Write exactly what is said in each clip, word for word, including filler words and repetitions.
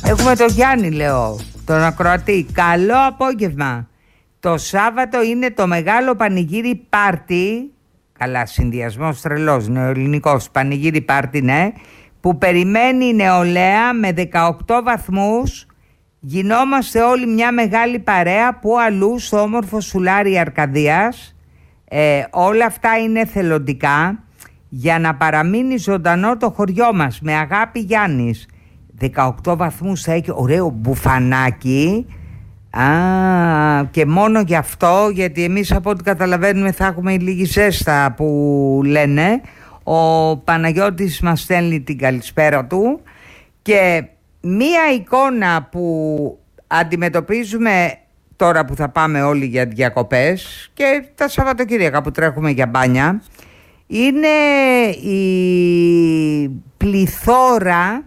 Έχουμε τον Γιάννη, λέω, τον ακροατή. Καλό απόγευμα. Το Σάββατο είναι το μεγάλο πανηγύρι πάρτι. Καλά, συνδυασμός τρελός, νεοελληνικός πανηγύρι πάρτι, ναι. Που περιμένει η νεολαία με δεκαοκτώ βαθμούς. Γινόμαστε όλοι μια μεγάλη παρέα που αλλού στο όμορφο σουλάρι Αρκαδίας. Ε, όλα αυτά είναι θελοντικά για να παραμείνει ζωντανό το χωριό μας. Με αγάπη, Γιάννης. δεκαοκτώ βαθμούς θα έχει ωραίο μπουφανάκι. Α, και μόνο γι' αυτό, γιατί εμείς από ό,τι καταλαβαίνουμε θα έχουμε λίγη ζέστα που λένε. Ο Παναγιώτης μας στέλνει την καλησπέρα του. Και μία εικόνα που αντιμετωπίζουμε τώρα που θα πάμε όλοι για διακοπές και τα Σαββατοκύριακα που τρέχουμε για μπάνια, είναι η πληθώρα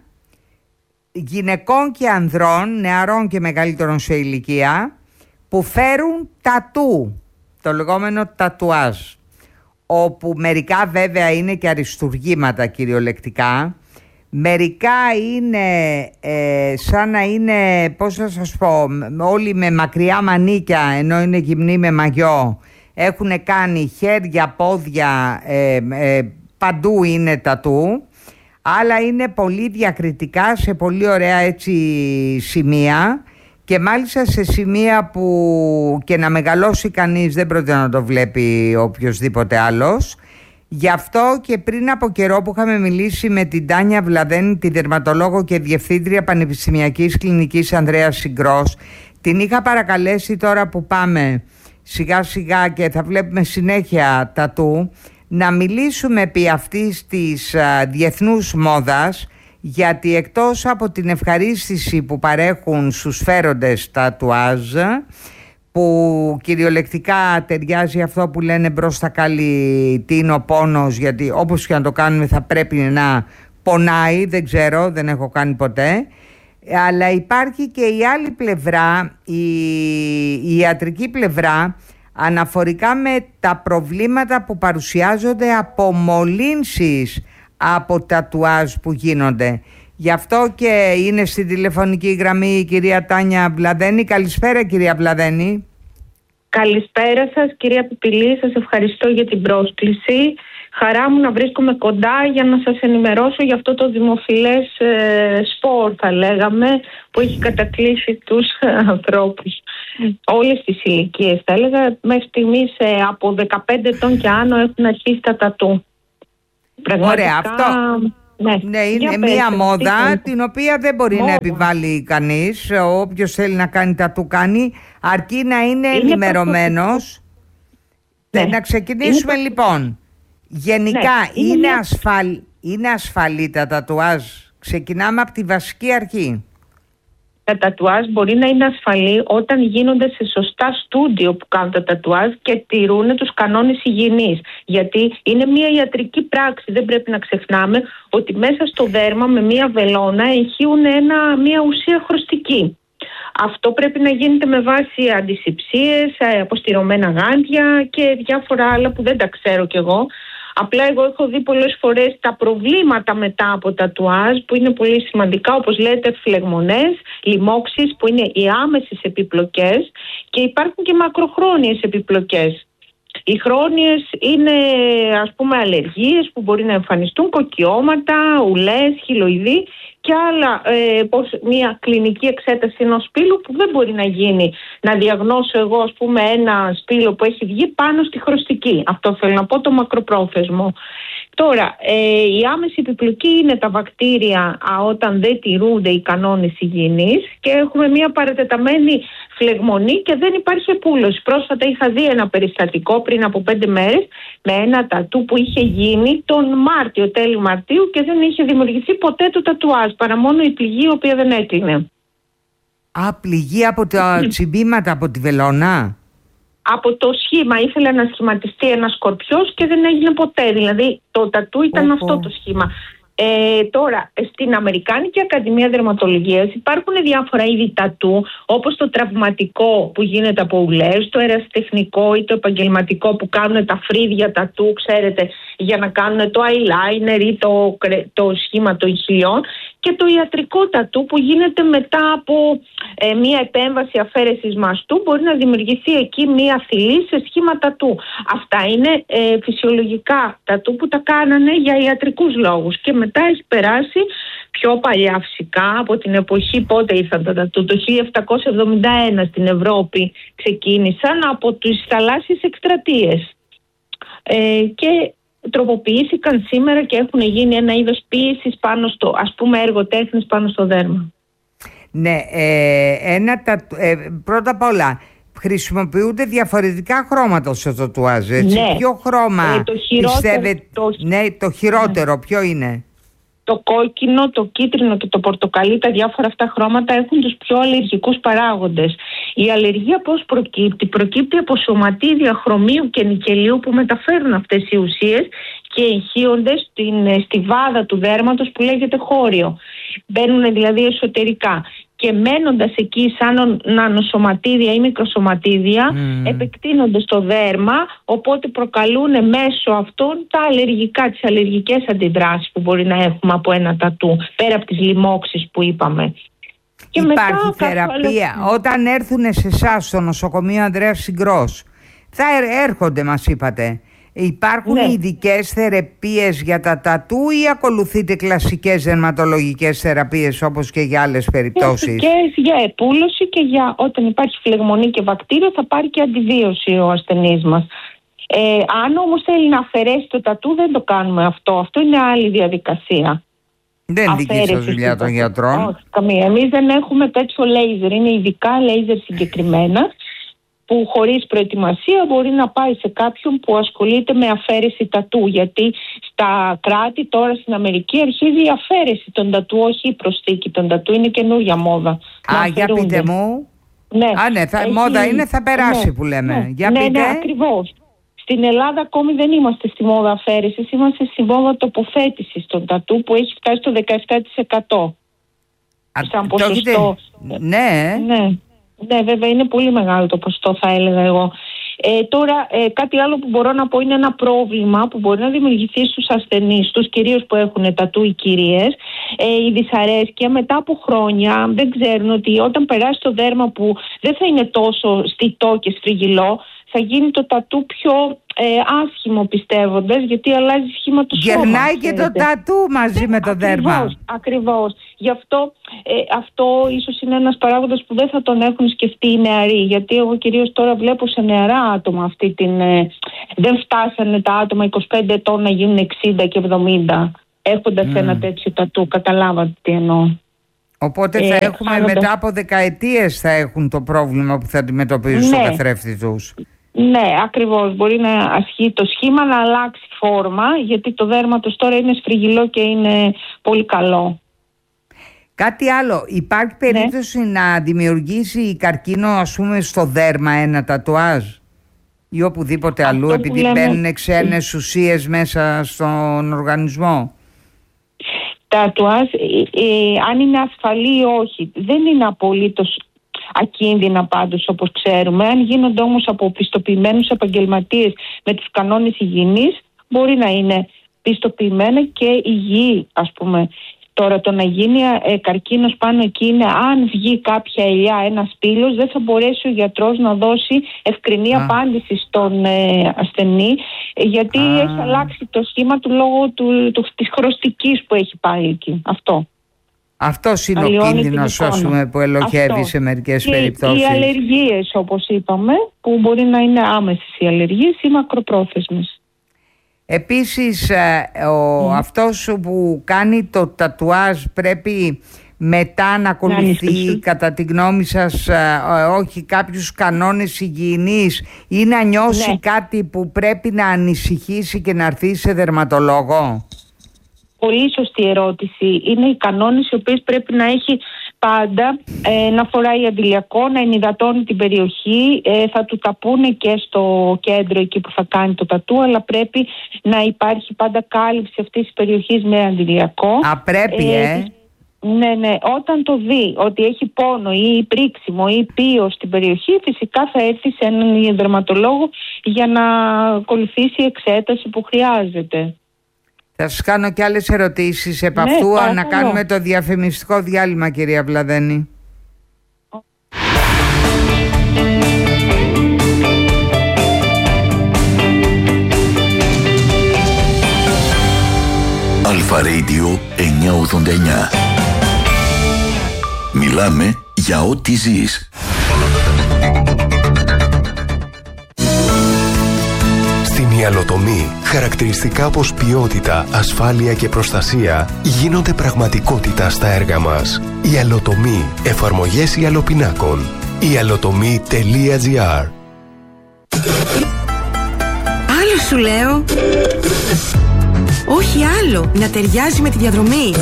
γυναικών και ανδρών, νεαρών και μεγαλύτερων σε ηλικία, που φέρουν τατού, το λεγόμενο τατουάζ, όπου μερικά βέβαια είναι και αριστουργήματα κυριολεκτικά, μερικά είναι ε, σαν να είναι, πώς θα σας πω, όλοι με μακριά μανίκια ενώ είναι γυμνοί με μαγιό, έχουν κάνει χέρια, πόδια, ε, ε, παντού είναι τατού. Άλλα είναι πολύ διακριτικά σε πολύ ωραία έτσι σημεία και μάλιστα σε σημεία που και να μεγαλώσει κανείς δεν πρόκειται να το βλέπει οποιοσδήποτε άλλος. Γι' αυτό και πριν από καιρό που είχαμε μιλήσει με την Τάνια Βλαδένη, τη δερματολόγο και διευθύντρια Πανεπιστημιακής Κλινικής Ανδρέας Συγκρός, την είχα παρακαλέσει τώρα που πάμε σιγά σιγά και θα βλέπουμε συνέχεια τατού, να μιλήσουμε επί αυτής της α, διεθνούς μόδας, γιατί εκτός από την ευχαρίστηση που παρέχουν στους φέροντες τατουάζ, που κυριολεκτικά ταιριάζει αυτό που λένε μπρος στα κάλλη τι είναι ο πόνος, γιατί όπως και να το κάνουμε θα πρέπει να πονάει, δεν ξέρω, δεν έχω κάνει ποτέ. Αλλά υπάρχει και η άλλη πλευρά, η, η ιατρική πλευρά, αναφορικά με τα προβλήματα που παρουσιάζονται από μολύνσεις από τατουάζ που γίνονται. Γι' αυτό και είναι στην τηλεφωνική γραμμή η κυρία Τάνια Βλαδένη. Καλησπέρα, κυρία Βλαδένη. Καλησπέρα σας, κυρία Πιπηλή. Σας ευχαριστώ για την πρόσκληση. Χαρά μου να βρίσκομαι κοντά για να σας ενημερώσω για αυτό το δημοφιλές ε, σπορ, θα λέγαμε, που έχει κατακλείσει τους ανθρώπους. Όλες τις ηλικίες, θα έλεγα, μέχρι στιγμής ε, από δεκαπέντε ετών και άνω έχουν αρχίσει τα τατού. Ωραία, αυτό... Ναι, ναι, είναι μία μόδα την οποία δεν μπορεί μόδα. να επιβάλλει κανείς. Όποιος θέλει να κάνει τατού κάνει, αρκεί να είναι, είναι ενημερωμένος. Ναι. Να ξεκινήσουμε είναι... λοιπόν. Γενικά ναι, είναι, είναι, μια... ασφαλ... είναι ασφαλή τα τατουάζ. Ξεκινάμε από τη βασική αρχή. Τα τατουάζ μπορεί να είναι ασφαλή όταν γίνονται σε σωστά στούντιο που κάνουν τα τατουάζ και τηρούν τους κανόνες υγιεινής. Γιατί είναι μια ιατρική πράξη. Δεν πρέπει να ξεχνάμε ότι μέσα στο δέρμα με μια βελόνα εγχύουν ένα, μια ουσία χρωστική. Αυτό πρέπει να γίνεται με βάση αντισηψίες, αποστηρωμένα γάντια και διάφορα άλλα που δεν τα ξέρω κι εγώ. Απλά εγώ έχω δει πολλές φορές τα προβλήματα μετά από τατουάζ που είναι πολύ σημαντικά, όπως λέτε, φλεγμονές, λοιμώξεις που είναι οι άμεσες επιπλοκές και υπάρχουν και μακροχρόνιες επιπλοκές. Οι χρόνιες είναι, ας πούμε, αλλεργίες που μπορεί να εμφανιστούν, κοκκιώματα, ουλές, χυλοειδή και άλλα, ε, πως μια κλινική εξέταση ενός σπήλου που δεν μπορεί να γίνει. Να διαγνώσω εγώ, ας πούμε, ένα σπήλο που έχει βγει πάνω στη χρωστική. Αυτό θέλω να πω, το μακροπρόθεσμο. Τώρα, ε, η άμεση επιπλοκή είναι τα βακτήρια α, όταν δεν τηρούνται οι κανόνες υγιεινής και έχουμε μια παρατεταμένη φλεγμονή και δεν υπάρχει επούλωση. Πρόσφατα είχα δει ένα περιστατικό πριν από πέντε μέρες με ένα τατού που είχε γίνει τον Μάρτιο, τέλη Μαρτίου και δεν είχε δημιουργηθεί ποτέ το τατουάζ, παρά μόνο η πληγή η οποία δεν έκλεινε. Α, πληγή από τα τσιμπήματα από τη βελόνα. Από το σχήμα, ήθελε να σχηματιστεί ένα σκορπιός και δεν έγινε ποτέ. Δηλαδή το τατού ήταν oh, αυτό oh. το σχήμα. Ε, τώρα, στην Αμερικάνικη Ακαδημία Δερματολογίας υπάρχουν διάφορα είδη τατού, όπως το τραυματικό που γίνεται από ουλές, το ερασιτεχνικό ή το επαγγελματικό που κάνουν τα φρύδια τατού, ξέρετε, για να κάνουν το eyeliner ή το, το σχήμα των χιλιών, και το ιατρικό τατού που γίνεται μετά από ε, μία επέμβαση αφαίρεσης μαστού, μπορεί να δημιουργηθεί εκεί μία θηλή σε σχήμα τατού. Αυτά είναι ε, φυσιολογικά τατού που τα κάνανε για ιατρικούς λόγους, και μετά έχει περάσει πιο παλιά φυσικά, από την εποχή πότε ήρθαν τα τατού, το χίλια επτακόσια εβδομήντα ένα στην Ευρώπη ξεκίνησαν από τις θαλάσσιες εκστρατείες. Ε, και τροποποιήθηκαν σήμερα και έχουν γίνει ένα είδος ποίησης πάνω στο, ας πούμε, έργο τέχνης πάνω στο δέρμα. Ναι, ε, ένα τα, ε, πρώτα απ' όλα χρησιμοποιούνται διαφορετικά χρώματα στο τατουάζ, έτσι. Ναι. Ποιο χρώμα ε, το πιστεύετε, το... ναι, το χειρότερο, ναι. Ποιο είναι? Το κόκκινο, το κίτρινο και το πορτοκαλί, τα διάφορα αυτά χρώματα έχουν τους πιο αλλεργικούς παράγοντες. Η αλλεργία πώς προκύπτει? Προκύπτει από σωματίδια χρωμίου και νικελίου που μεταφέρουν αυτές οι ουσίες και εγχύονται στην στιβάδα του δέρματος που λέγεται χώριο. Μπαίνουν δηλαδή εσωτερικά και μένοντας εκεί σαν νανοσωματίδια ή μικροσωματίδια mm. επεκτείνονται στο δέρμα, οπότε προκαλούν μέσω αυτών τα αλλεργικά, τις αλλεργικές αντιδράσεις που μπορεί να έχουμε από ένα τατού, πέρα από τις λοιμώξεις που είπαμε. Και υπάρχει μετά, θεραπεία άλλο... όταν έρθουν σε εσάς στο νοσοκομείο Ανδρέας Συγκρός, θα έρχονται, μας είπατε, υπάρχουν ναι. ειδικές θεραπείες για τα τατού ή ακολουθείτε κλασικές δερματολογικές θεραπείες όπως και για άλλες περιπτώσεις? Και για επούλωση και για όταν υπάρχει φλεγμονή και βακτήριο θα πάρει και αντιβίωση ο ασθενής μας. Ε, αν όμως θέλει να αφαιρέσει το τατού δεν το κάνουμε αυτό. Αυτό είναι άλλη διαδικασία. Δεν δική σας δουλειά των γιατρών? Όχι, καμία. Εμείς δεν έχουμε τέτοιο λέιζερ. Είναι ειδικά λέιζερ συγκεκριμένα, που χωρίς προετοιμασία μπορεί να πάει σε κάποιον που ασχολείται με αφαίρεση τατού. Γιατί στα κράτη τώρα στην Αμερική αρχίζει η αφαίρεση των τατού, όχι η προσθήκη των τατού. Είναι καινούργια μόδα. Α, για πείτε μου. Ναι. Α, ναι, θα, έχει... μόδα είναι, θα περάσει ναι, που λέμε. Ναι, για ναι, πείτε. Ναι, ακριβώς. Στην Ελλάδα ακόμη δεν είμαστε στη μόδα αφαίρεσης, είμαστε στη μόδα τοποθέτησης των τατού που έχει φτάσει στο δεκαεπτά τοις εκατό. Α, σαν ποσοστό. Ναι. ναι. Ναι, βέβαια είναι πολύ μεγάλο το ποσοστό, θα έλεγα εγώ. Ε, τώρα ε, κάτι άλλο που μπορώ να πω είναι ένα πρόβλημα που μπορεί να δημιουργηθεί στους ασθενείς τους, κυρίως που έχουν τατού οι κυρίες, ε, η δυσαρέσκεια μετά από χρόνια. Δεν ξέρουν ότι όταν περάσει το δέρμα που δεν θα είναι τόσο στιτό και σφριγγυλό, θα γίνει το τατού πιο ε, άσχημο, πιστεύοντας, γιατί αλλάζει σχήμα του σώμα. Γερνάει και το τατού μαζί ε, με το ακριβώς, δέρμα. Ακριβώς. Γι' αυτό ε, αυτό ίσως είναι ένας παράγοντας που δεν θα τον έχουν σκεφτεί οι νεαροί. Γιατί εγώ κυρίως τώρα βλέπω σε νεαρά άτομα αυτή την... Ε, δεν φτάσανε τα άτομα είκοσι πέντε ετών να γίνουν εξήντα και εβδομήντα έχοντας mm. ένα τέτοιο τατού. Καταλάβατε τι εννοώ. Οπότε θα ε, έχουμε άνοντα. μετά από δεκαετίες θα έχουν το πρόβλημα που θα αντιμετωπίζουν ναι. στο καθρέφτη τους. Ναι, ακριβώς. Μπορεί να ασχεί το σχήμα, να αλλάξει φόρμα, γιατί το δέρμα τους τώρα είναι σφριγγυλό και είναι πολύ καλό. Κάτι άλλο, υπάρχει περίπτωση ναι. να δημιουργήσει καρκίνο, ας πούμε, στο δέρμα ένα τατουάζ ή οπουδήποτε αυτό αλλού, επειδή λέμε... μπαίνουν ξένες ουσίες μέσα στον οργανισμό? Τα τατουάζ, ε, ε, αν είναι ασφαλή ή όχι, δεν είναι απολύτως ακίνδυνα πάντως όπως ξέρουμε. Αν γίνονται όμως από πιστοποιημένους επαγγελματίες με τους κανόνες υγιεινής, μπορεί να είναι πιστοποιημένα και υγιή, ας πούμε. Τώρα το να γίνει ε, καρκίνος πάνω εκεί είναι αν βγει κάποια ελιά, ένα σπήλος, δεν θα μπορέσει ο γιατρός να δώσει ευκρινή Α. απάντηση στον ε, ασθενή, γιατί Α. έχει αλλάξει το σχήμα του λόγω του, του, της χρωστικής που έχει πάει εκεί. Αυτό. Αυτός είναι ο κίνδυνος που ελοχεύει Αυτό. σε μερικές και περιπτώσεις. Οι αλλεργίες, όπως είπαμε, που μπορεί να είναι άμεσες οι αλλεργίες ή μακροπρόθεσμες. Επίσης, ο, mm. αυτός που κάνει το τατουάζ πρέπει μετά να ακολουθεί, να κατά τη γνώμη σας, όχι κάποιους κανόνες υγιεινής ή να νιώσει ναι. κάτι που πρέπει να ανησυχήσει και να έρθει σε δερματολόγο? Πολύ σωστή ερώτηση. Είναι οι κανόνες οι οποίες πρέπει να έχει πάντα ε, να φοράει αντιλιακό, να ενυδατώνει την περιοχή. Ε, θα του τα πούνε και στο κέντρο εκεί που θα κάνει το τατού, αλλά πρέπει να υπάρχει πάντα κάλυψη αυτής της περιοχής με αντιλιακό. Α, πρέπει, ε. ε. Ναι, ναι. Όταν το δει ότι έχει πόνο ή πρίξιμο ή πίο στην περιοχή, φυσικά θα έρθει σε έναν δερματολόγο για να ακολουθήσει η εξέταση που χρειάζεται. Θα σας κάνω και άλλες ερωτήσεις επ' Ναι, αυτού, παρακαλώ. να κάνουμε το διαφημιστικό διάλειμμα, κυρία Βλαδένη. Αλφα Radio εννιακόσια ογδόντα εννιά. Μιλάμε για ό,τι ζεις. Στην Ιαλοτομή, χαρακτηριστικά όπως ποιότητα, ασφάλεια και προστασία γίνονται πραγματικότητα στα έργα μας. Ιαλοτομή, εφαρμογές ιαλοπινάκων. ιαλοτομή τελεία τζι άρ. Άλλο σου λέω. Όχι άλλο, να ταιριάζει με τη διαδρομή.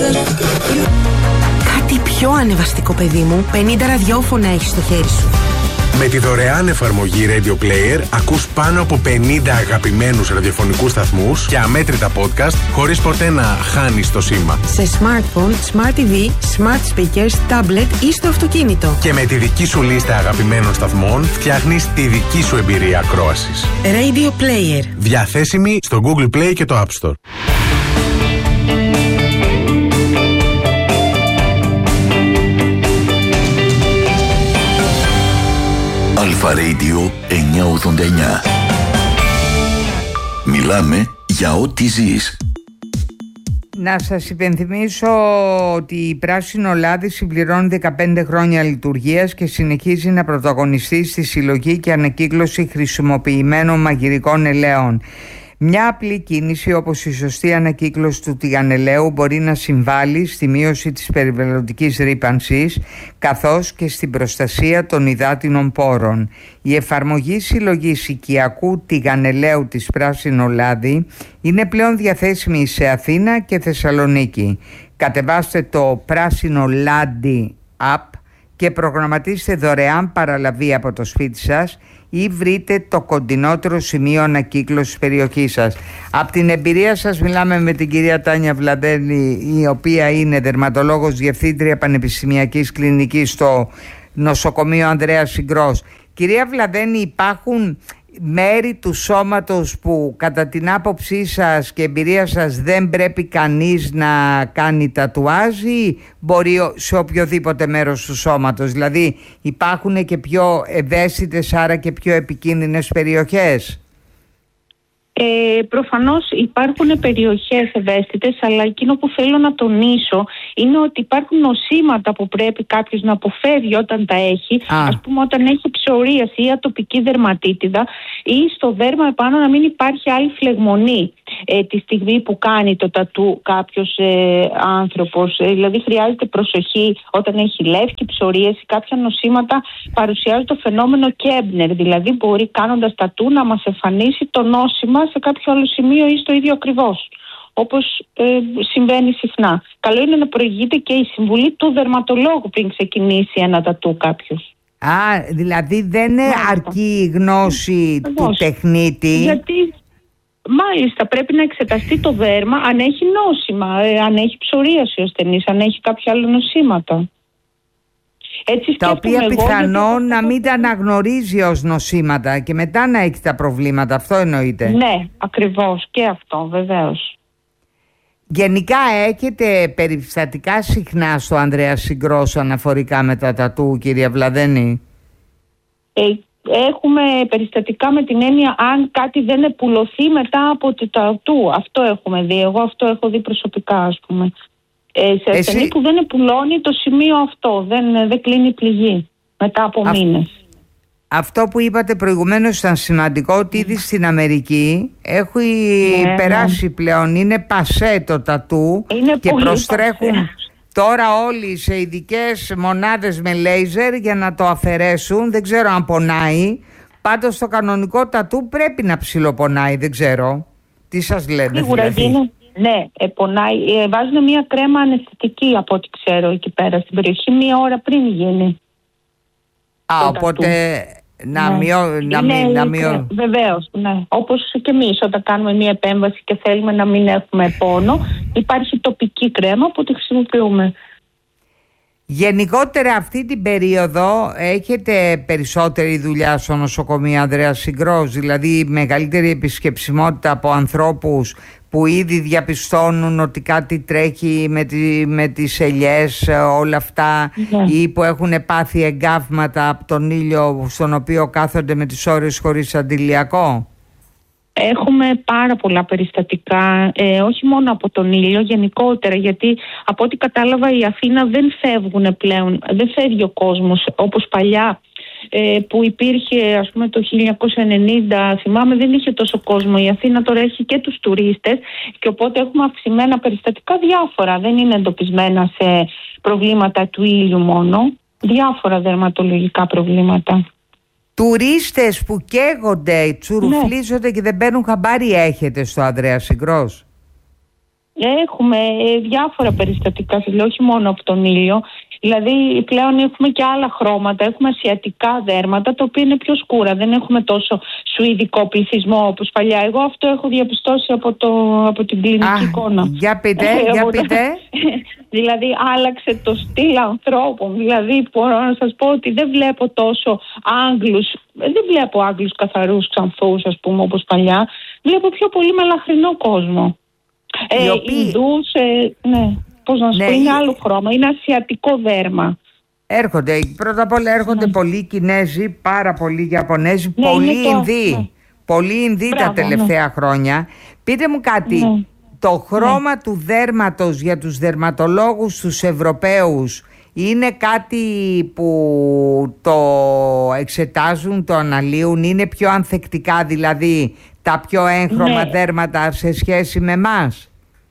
Κάτι πιο ανεβαστικό, παιδί μου. πενήντα ραδιόφωνα έχεις στο χέρι σου. Με τη δωρεάν εφαρμογή Radio Player ακούς πάνω από πενήντα αγαπημένους ραδιοφωνικούς σταθμούς και αμέτρητα podcast χωρίς ποτέ να χάνεις το σήμα. Σε smartphone, smart τι βι, smart speakers, tablet ή στο αυτοκίνητο. Και με τη δική σου λίστα αγαπημένων σταθμών φτιάχνεις τη δική σου εμπειρία ακρόασης. Radio Player. Διαθέσιμη στο Google Play και το App Store. Αλφα Radio εννιακόσια ογδόντα εννιά. Μιλάμε για ό,τι ζεις. Να σας υπενθυμίσω ότι η Πράσινο Λάδι συμπληρώνει δεκαπέντε χρόνια λειτουργίας και συνεχίζει να πρωταγωνιστεί στη συλλογή και ανακύκλωση χρησιμοποιημένων μαγειρικών ελαίων. Μια απλή κίνηση όπως η σωστή ανακύκλωση του τηγανελαίου μπορεί να συμβάλλει στη μείωση της περιβαλλοντικής ρύπανσης καθώς και στην προστασία των υδάτινων πόρων. Η εφαρμογή συλλογής οικιακού τηγανελαίου της Πράσινο Λάδι είναι πλέον διαθέσιμη σε Αθήνα και Θεσσαλονίκη. Κατεβάστε το Πράσινο Λάδι app και προγραμματίστε δωρεάν παραλαβή από το σπίτι σας ή βρείτε το κοντινότερο σημείο ανακύκλωσης περιοχής σας. Από την εμπειρία σας μιλάμε με την κυρία Τάνια Βλαδένη, η οποία είναι δερματολόγος, διευθύντρια πανεπιστημιακής κλινικής στο νοσοκομείο Ανδρέας Συγκρός. Κυρία Βλαδένη, υπάρχουν μέρη του σώματος που κατά την άποψή σας και εμπειρία σας δεν πρέπει κανείς να κάνει τατουάζ ή μπορεί σε οποιοδήποτε μέρος του σώματος? Δηλαδή υπάρχουν και πιο ευαίσθητες, άρα και πιο επικίνδυνες περιοχές? Ε, προφανώς υπάρχουν περιοχές ευαίσθητες, αλλά εκείνο που θέλω να τονίσω είναι ότι υπάρχουν νοσήματα που πρέπει κάποιος να αποφεύγει όταν τα έχει. Α. Ας πούμε, όταν έχει ψωρίαση ή ατοπική δερματίτιδα, ή στο δέρμα επάνω να μην υπάρχει άλλη φλεγμονή ε, τη στιγμή που κάνει το τατού κάποιος ε, άνθρωπος. Ε, δηλαδή χρειάζεται προσοχή όταν έχει λεύκη, ψωρίαση. Κάποια νοσήματα παρουσιάζουν το φαινόμενο Κέμπνερ, δηλαδή μπορεί κάνοντας τατού να μας εμφανίσει το νόσημα σε κάποιο άλλο σημείο ή στο ίδιο ακριβώς, όπως ε, συμβαίνει συχνά. Καλό είναι να προηγείται και η συμβουλή του δερματολόγου πριν ξεκινήσει ένα τατού κάποιος. Α, δηλαδή δεν είναι Μάλιστα. αρκεί η γνώση του Βεβαίως. τεχνίτη? Γιατί μάλιστα πρέπει να εξεταστεί το δέρμα αν έχει νόσημα, ε, αν έχει ψωρίαση ο ασθενής, αν έχει κάποια άλλα νοσήματα. Έτσι Τα οποία εγώ, πιθανόν γιατί... να μην τα αναγνωρίζει ως νοσήματα και μετά να έχει τα προβλήματα. Αυτό εννοείται? Ναι, ακριβώς, και αυτό βεβαίως. Γενικά έχετε περιστατικά συχνά στο Ανδρέα Συγκρός αναφορικά με τα τατού, κυρία Βλαδένη? Ε, έχουμε περιστατικά με την έννοια αν κάτι δεν επουλωθεί μετά από το τατού. Αυτό έχουμε δει. Εγώ αυτό έχω δει προσωπικά, ας πούμε. Ε, σε ασθενή που δεν επουλώνει το σημείο αυτό, δεν, δεν κλείνει πληγή μετά από Α... μήνες. Αυτό που είπατε προηγουμένως ήταν σημαντικό, ότι ήδη στην Αμερική έχει ναι, περάσει ναι. πλέον, είναι πασέ το τατού είναι και προστρέχουν πασέ. Τώρα όλοι σε ειδικές μονάδες με λέιζερ για να το αφαιρέσουν. Δεν ξέρω αν πονάει. Πάντως το κανονικό τατού πρέπει να ψιλοπονάει, δεν ξέρω. Τι σας λένε? Σίγουρα δηλαδή? γίνεται. Ναι, ε, πονάει. Ε, βάζουν μια κρέμα αναισθητική από ό,τι ξέρω εκεί πέρα στην περιοχή, μία ώρα πριν γίνει. Α, οπότε να ναι. μειώ... Να ναι, μην, να ναι, μειώ... Βεβαίως, ναι. Όπως και εμείς όταν κάνουμε μια επέμβαση και θέλουμε να μην έχουμε πόνο, υπάρχει τοπική κρέμα που τη χρησιμοποιούμε. Γενικότερα αυτή την περίοδο έχετε περισσότερη δουλειά στο νοσοκομείο Ανδρέας Συγκρός, δηλαδή μεγαλύτερη επισκεψιμότητα από ανθρώπους που ήδη διαπιστώνουν ότι κάτι τρέχει με, τη, με τις ελιές, όλα αυτά, ναι. ή που έχουν πάθει εγκάβματα από τον ήλιο στον οποίο κάθονται με τις ώρες χωρίς αντιλιακό. Έχουμε πάρα πολλά περιστατικά, ε, όχι μόνο από τον ήλιο, γενικότερα, γιατί από ό,τι κατάλαβα η Αθήνα δεν φεύγουν πλέον, δεν φεύγει ο κόσμος όπως παλιά, ε, που υπήρχε ας πούμε το χίλια εννιακόσια ενενήντα, θυμάμαι δεν είχε τόσο κόσμο. Η Αθήνα τώρα έχει και τους τουρίστες και οπότε έχουμε αυξημένα περιστατικά διάφορα, δεν είναι εντοπισμένα σε προβλήματα του ήλιου μόνο, διάφορα δερματολογικά προβλήματα. Τουρίστες που καίγονται, τσουρουφλίζονται ναι. και δεν παίρνουν χαμπάρι έχετε στο Ανδρέα Συγκρός? Έχουμε ε, διάφορα περιστατικά, όχι μόνο από τον ήλιο. Δηλαδή πλέον έχουμε και άλλα χρώματα, έχουμε ασιατικά δέρματα τα οποία είναι πιο σκούρα, δεν έχουμε τόσο σουηδικό πληθυσμό όπως παλιά. Εγώ αυτό έχω διαπιστώσει από, το, από την κλινική Α, εικόνα. Για πείτε, για πείτε. Δηλαδή άλλαξε το στυλ ανθρώπων, δηλαδή μπορώ να σας πω ότι δεν βλέπω τόσο Άγγλους, δεν βλέπω Άγγλους καθαρούς ξανθούς ας πούμε όπως παλιά, βλέπω πιο πολύ μελαχρινό κόσμο. Ε, οποίοι... Ινδούς, ε, ναι. Πώς να σου ναι, πω, είναι άλλο χρώμα, είναι ασιατικό δέρμα. Έρχονται, πρώτα απ' όλα έρχονται ναι. πολλοί Κινέζοι, πάρα πολλοί Ιαπωνέζοι, ναι, πολλοί το... Ινδοί, ναι. πολλοί Ινδοί τα τελευταία ναι. χρόνια. Πείτε μου κάτι, ναι. το χρώμα ναι. του δέρματος για τους δερματολόγους τους Ευρωπαίους είναι κάτι που το εξετάζουν, το αναλύουν, είναι πιο ανθεκτικά δηλαδή τα πιο έγχρωμα ναι. δέρματα σε σχέση με εμάς?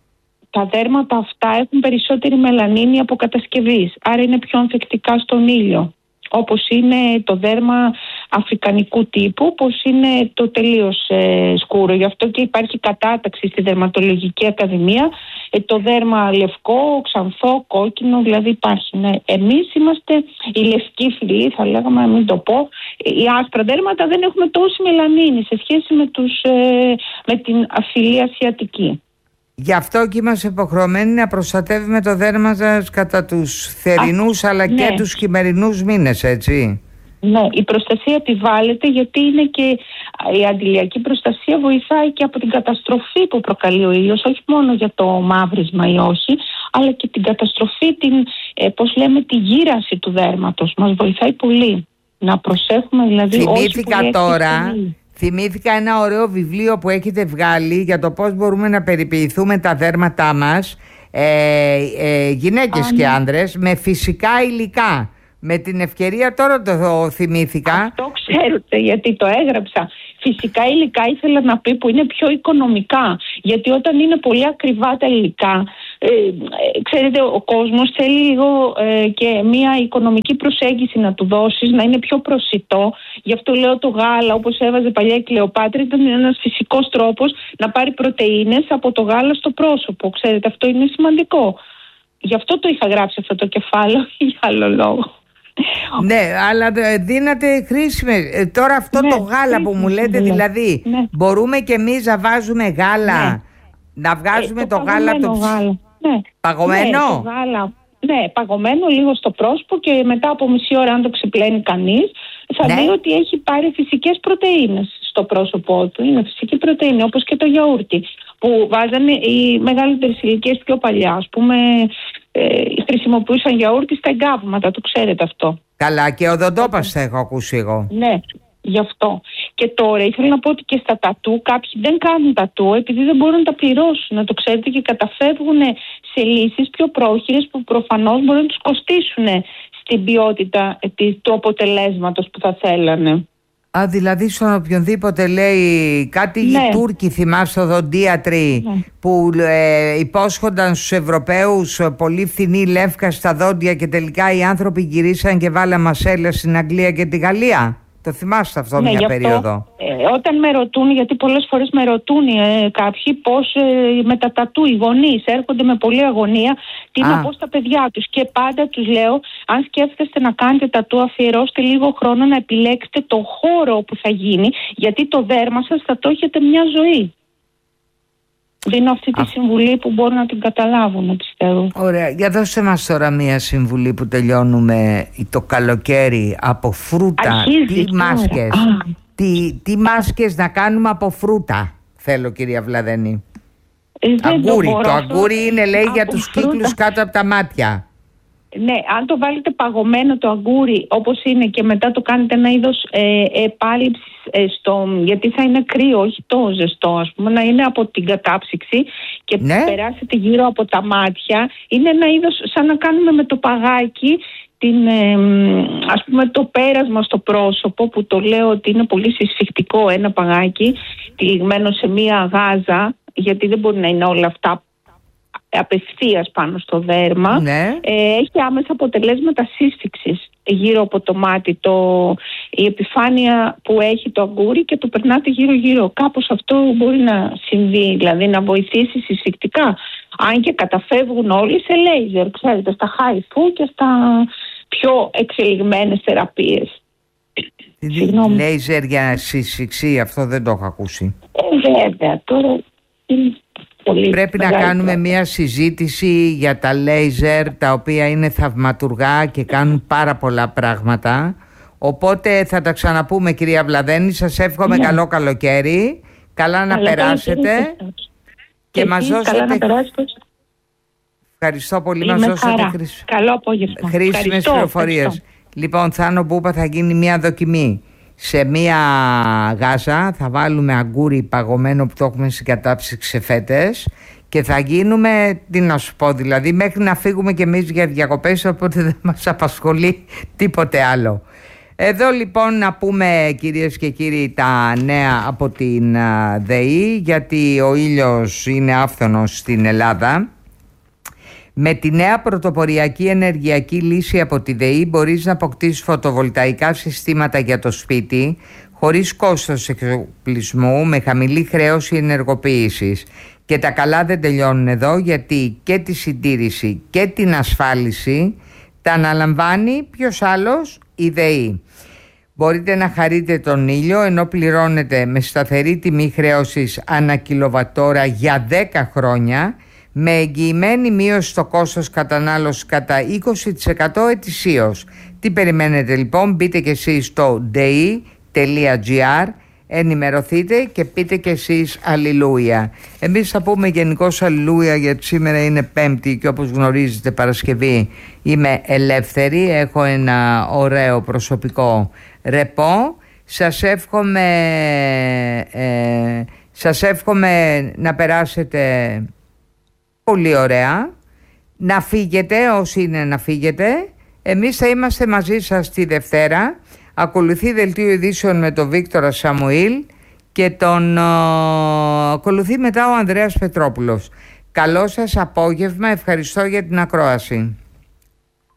Τα δέρματα αυτά έχουν περισσότερη μελανίνη από κατασκευής, άρα είναι πιο ανθεκτικά στον ήλιο. Όπως είναι το δέρμα αφρικανικού τύπου, όπως είναι το τελείως ε, σκούρο. Γι' αυτό και υπάρχει κατάταξη στη Δερματολογική Ακαδημία. Ε, το δέρμα λευκό, ξανθό, κόκκινο, δηλαδή υπάρχει. Ναι. Εμείς είμαστε οι λευκοί φυλοί, θα λέγαμε, μην το πω. Οι άσπρα δέρματα δεν έχουμε τόση μελανίνη σε σχέση με, τους, ε, με την φυλή ασιατική. Γι' αυτό και είμαστε υποχρεωμένοι να προστατεύουμε το δέρμα σας κατά τους θερινούς Α, αλλά ναι. και τους χειμερινούς μήνες, έτσι. Ναι, η προστασία επιβάλλεται γιατί είναι και η αντιλιακή προστασία βοηθάει και από την καταστροφή που προκαλεί ο ήλιος, όχι μόνο για το μαύρισμα ή όχι, αλλά και την καταστροφή, την, ε, πώς λέμε, τη γύραση του δέρματος. Μας βοηθάει πολύ να προσέχουμε δηλαδή. Θυμήθηκα τώρα... Θυμήθηκα ένα ωραίο βιβλίο που έχετε βγάλει για το πώς μπορούμε να περιποιηθούμε τα δέρματά μας, ε, ε, γυναίκες Α, και ναι. άνδρες, με φυσικά υλικά. Με την ευκαιρία τώρα το θυμήθηκα. Αυτό ξέρετε γιατί το έγραψα. Φυσικά υλικά ήθελα να πει που είναι πιο οικονομικά. Γιατί όταν είναι πολύ ακριβά τα υλικά, ε, ξέρετε, ο κόσμος θέλει λίγο ε, και μια οικονομική προσέγγιση να του δώσεις, να είναι πιο προσιτό. Γι' αυτό λέω το γάλα, όπως έβαζε παλιά η Κλεοπάτρα, ήταν ένας φυσικός τρόπος να πάρει πρωτεΐνες από το γάλα στο πρόσωπο. Ξέρετε, αυτό είναι σημαντικό. Γι' αυτό το είχα γράψει αυτό το κεφάλαιο, για άλλο λόγο. Ναι, αλλά δίνατε χρήσιμες. Ε, τώρα αυτό ναι, το γάλα που μου λέτε, δηλαδή, ναι. μπορούμε και εμείς να βάζουμε γάλα, ναι. να βγάζουμε ε, το, το γάλα από το γάλα. Ναι. Παγωμένο. Ναι, το γάλα. Ναι, παγωμένο λίγο στο πρόσωπο και μετά από μισή ώρα, αν το ξεπλένει κανείς, θα ναι. δει ότι έχει πάρει φυσικές πρωτεΐνες στο πρόσωπό του. Είναι φυσική πρωτεΐνη, όπως και το γιαούρτι, που βάζανε οι μεγαλύτερες ηλικίες πιο παλιά. Ας πούμε, ε, χρησιμοποιούσαν γιαούρτι στα εγκάβματα, το ξέρετε αυτό. Καλά, και οδοντόπαστα έχω ακούσει εγώ. Ναι, γι' αυτό. Και τώρα ήθελα να πω ότι και στα τατού κάποιοι δεν κάνουν τατού επειδή δεν μπορούν να τα πληρώσουν. Να το ξέρετε, και καταφεύγουν σε λύσεις πιο πρόχειρες που προφανώς μπορεί να τους κοστίσουν στην ποιότητα του αποτελέσματος που θα θέλανε. Α, δηλαδή στον οποιονδήποτε λέει κάτι, ναι. οι Τούρκοι, θυμάστε, οδοντίατροι, ναι. που ε, υπόσχονταν στους Ευρωπαίους πολύ φθηνή λεύκα στα δόντια και τελικά οι άνθρωποι γυρίσαν και βάλαν μασέλα στην Αγγλία και τη Γαλλία. Το Το θυμάστε αυτό, ναι, μια αυτό, περίοδο. Ε, όταν με ρωτούν, γιατί πολλές φορές με ρωτούν ε, κάποιοι πώς ε, με τα τατού οι γονείς έρχονται με πολλή αγωνία, τι να πω στα παιδιά τους. Και πάντα τους λέω, αν σκέφτεστε να κάνετε τατού, αφιερώστε λίγο χρόνο να επιλέξετε το χώρο όπου θα γίνει, γιατί το δέρμα σας θα το έχετε μια ζωή. Δίνω αυτή τη Α. συμβουλή που μπορούν να την καταλάβουν, πιστεύω. Ωραία. Για δώστε μας τώρα μία συμβουλή που τελειώνουμε το καλοκαίρι από φρούτα. Αρχίζει τι μάσκες, τι, τι μάσκες να κάνουμε από φρούτα, θέλω, κυρία Βλαδένη. Ε, αγκούρι. Το, το αυτό... αγκούρι είναι, λέει, για τους φρούτα. κύκλους κάτω από τα μάτια. Ναι, αν το βάλετε παγωμένο το αγκούρι όπως είναι και μετά το κάνετε ένα είδος ε, επάλυψης ε, στο, γιατί θα είναι κρύο, όχι το ζεστό, ας πούμε, να είναι από την κατάψυξη και ναι. περάσετε γύρω από τα μάτια, είναι ένα είδος σαν να κάνουμε με το παγάκι την, ε, ας πούμε, το πέρασμα στο πρόσωπο, που το λέω ότι είναι πολύ συσφιχτικό ένα παγάκι τυλιγμένο σε μία γάζα, γιατί δεν μπορεί να είναι όλα αυτά απευθείας πάνω στο δέρμα. Ναι. ε, έχει άμεσα αποτελέσματα σύσφυξης γύρω από το μάτι, το, η επιφάνεια που έχει το αγκούρι, και το περνάτε γύρω γύρω. Κάπως αυτό μπορεί να συμβεί, δηλαδή να βοηθήσει συσφυκτικά, αν και καταφεύγουν όλοι σε λέιζερ, ξέρετε, στα χάιφου και στα πιο εξελιγμένες θεραπείες. Λέιζερ για συσφυξή, αυτό δεν το έχω ακούσει. ε, βέβαια, τώρα είναι πολύ πρέπει να κάνουμε πράγμα. Μια συζήτηση για τα λέιζερ, τα οποία είναι θαυματουργά και κάνουν πάρα πολλά πράγματα. Οπότε θα τα ξαναπούμε, κυρία Βλαδένη. Σας εύχομαι ναι. καλό καλοκαίρι. Καλά να καλό περάσετε. Και, και μας δώσετε... να Ευχαριστώ πολύ. Είμαι μας δώσετε χρήσ... καλό απόγευμα. χρήσιμες πληροφορίες. Λοιπόν, Θάνο Μπούπα, θα γίνει μια δοκιμή. Σε μία γάζα θα βάλουμε αγκούρι παγωμένο που το έχουμε συγκατάψει σε φέτες και θα γίνουμε, τι να σου πω, δηλαδή μέχρι να φύγουμε κι εμείς για διακοπές, οπότε δεν μας απασχολεί τίποτε άλλο. Εδώ λοιπόν να πούμε, κυρίες και κύριοι, τα νέα από την ΔΕΗ, γιατί ο ήλιος είναι άφθονος στην Ελλάδα. Με τη νέα πρωτοποριακή ενεργειακή λύση από τη ΔΕΗ μπορείς να αποκτήσεις φωτοβολταϊκά συστήματα για το σπίτι χωρίς κόστος εξοπλισμού, με χαμηλή χρέωση ενεργοποίησης. Και τα καλά δεν τελειώνουν εδώ, γιατί και τη συντήρηση και την ασφάλιση τα αναλαμβάνει ποιος άλλος? Η ΔΕΗ. Μπορείτε να χαρείτε τον ήλιο ενώ πληρώνετε με σταθερή τιμή χρέωσης ανά κιλοβατόρα για δέκα χρόνια, με εγγυημένη μείωση στο κόστος κατανάλωσης κατά είκοσι τοις εκατό ετησίως. Τι περιμένετε λοιπόν? Μπείτε και εσείς στο ντεϊ τελεία τζι άρ, ενημερωθείτε και πείτε και εσείς αλληλούια. Εμείς θα πούμε γενικώς αλληλούια, γιατί σήμερα είναι Πέμπτη και όπως γνωρίζετε Παρασκευή είμαι ελεύθερη. Έχω ένα ωραίο προσωπικό ρεπό. Σας εύχομαι, ε, σας εύχομαι να περάσετε πολύ ωραία, να φύγετε όσοι είναι να φύγετε. Εμείς θα είμαστε μαζί σας τη Δευτέρα. Ακολουθεί δελτίο ειδήσεων με τον Βίκτορα Σαμουήλ και τον ο, ακολουθεί μετά ο Ανδρέας Πετρόπουλος. Καλό σας απόγευμα, ευχαριστώ για την ακρόαση.